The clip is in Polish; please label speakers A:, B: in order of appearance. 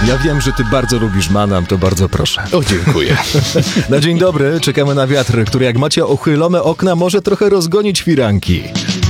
A: Ja wiem, że ty bardzo lubisz Manam, to bardzo proszę.
B: O, dziękuję.
A: Na dzień dobry, czekamy na wiatr, który jak macie uchylone okna, może trochę rozgonić firanki.